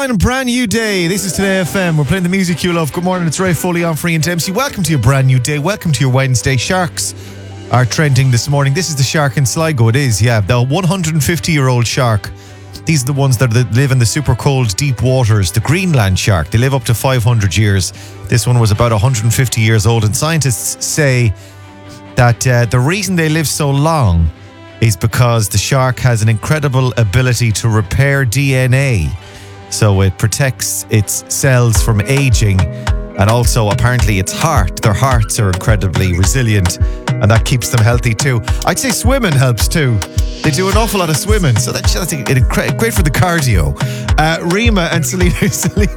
9, a brand new day. This is Today FM. We're playing the music you love. Good morning, it's Ray Foley on Free and Dempsey. Welcome to your brand new day. Welcome to your Wednesday. Sharks are trending this morning. This is the shark in Sligo. It is, yeah. The 150-year-old shark. These are the ones that live in the super cold, deep waters. The Greenland shark. They live up to 500 years. This one was about 150 years old. And scientists say that the reason they live so long is because the shark has an incredible ability to repair DNA. So it protects its cells from aging, and also apparently its heart. Their hearts are incredibly resilient, and that keeps them healthy too. I'd say swimming helps too. They do an awful lot of swimming, so that's great for the cardio. Rima and Selena